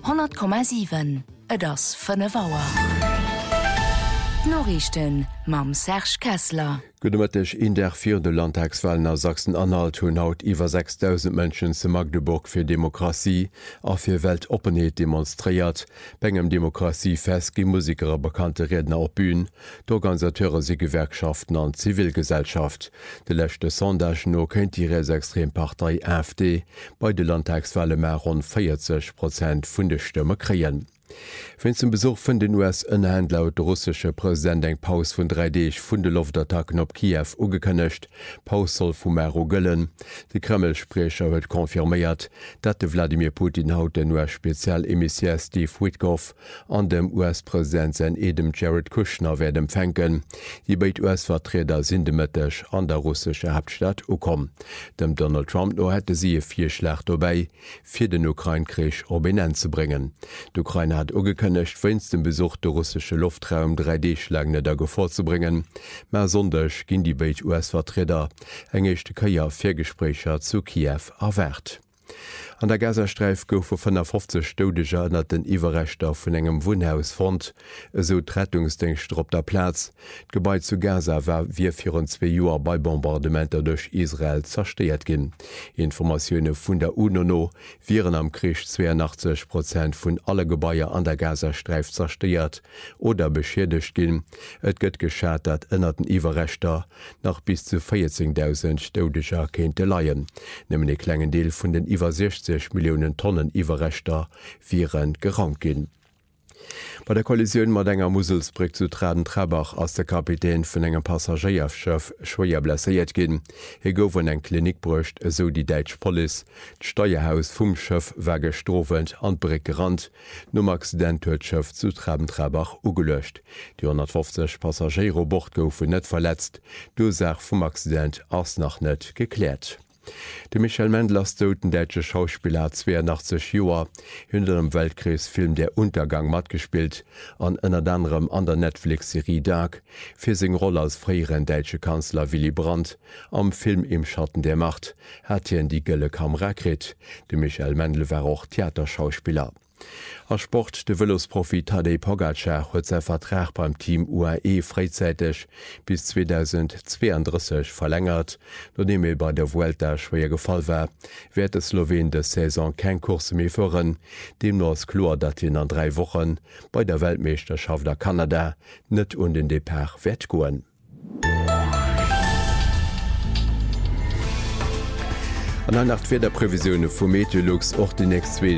100,7 et ass 5 Auer. Norrichten mam Serge Kessler. Gudemëttech in der 4. Landtagswahlen a Sachsen-Anhalt hunn haut iwwer 6.000 Mënschen ze Magdeburg fir Demokratie a fir Weltopenheet demonstréiert, bengem Demokratie fest gi Musikerer bekannte Redner op Bühn, d'Organisateure se Gewerkschaften an Zivilgesellschaft. De lächte Sondage no kennt die Rechtsextrempartei AfD bei de Landtagswahle mehr rund 40% vun de Stëmme kreien. Wenn zum Besuch vun den US-Ënhänd laut de russische Präsident eng Paus vun 3Dch vun de Luftattacken op Kiew ugekënnecht, Paus soll vum Mero gëllen. De Kremlsprecher huet konfirméiert, dat de Wladimir Putin haut den US-Spezialemissaire Steve Witkoff an dem US-Präsident sen Edem Jared Kushner werden empfänken. Die beit US-Vertreter sinn de Mëttech an der russische Hauptstadt ukom. Dem Donald Trump no hätte sie e 4 Schlecht dobäi, fir den Ukraine-Krich op Benin zu bringen. D'Ukraine hat ugekënnecht wennns dem Besuch de russische Luftraum 3D-Schlägne da vorzubringen. Mer sondech ginn die beit US-Vertreter engechte Kaier Virgesprächer zu Kiew erwärt. An der Gazastreif goufe 55 Stodeger net den Iwerrechter vun engem Wohnhaus fand, eso d'Rettungsdienst op der Platz. D'Gebäit zu Gaza war wie 4 Joer bei Bombardementer durch Israel zersteiert ginn. Informationoune vun der UNO viren am Krich 82% vun alle Gebäier an der Gazastreif zersteiert oder beschädigt ginn. Et gëtt geschat, dat ënner den Iwerrechter nach bis zu 14.000 Stodeger kente leiien. Nëmmen e klengen Deel vun den iwwer 60 Millionen Tonnen Iwerrechter viren gerankt ginn. Bei der Kollision mat enger Muselsbrig zu Traden Trebach ass der Kapitän vun engem Passagierschëff schwéier blesséiert ginn. Gouf an eng Klinik brucht eso die Däitsch Police. D'Steuerhaus vum Schëff war gestrofend an d'Brig gerannt. Nom Accident huet d'Schëff zu Traden Trebach ugelöscht. Die 150 Passagiere Bord goufen net verletzt. D'Ursach vum Accident ass nach net geklärt. De Michael Mendlers doten däitsche Schauspieler 82 Joer hunn dem Weltkriesfilm Der Untergang matgespielt, an ënner anderem an der Netflix-Serie Dark, fir seg Rolle als fréieren däitsche Kanzler Willy Brandt am Film Im Schatten der Macht hat hien die gëlle Kamera krit. De Michael Mendel war auch Theaterschauspieler. Als Sport de Velosprofi Tadej Pogacar huet sei Vertrag beim Team UAE freizeitig bis 2032 verlängert, nodem er bei der Vuelta schwer gefall war, werd es Slowen de Saison kein Kurs mehr führen, demnach ist klar, dat ihn an 3 Wochen bei der Weltmeisterschaft der Kanada net und den Depart wird goen. An der Nacht der Prävisionen vom Meteorologs auch die nächsten 2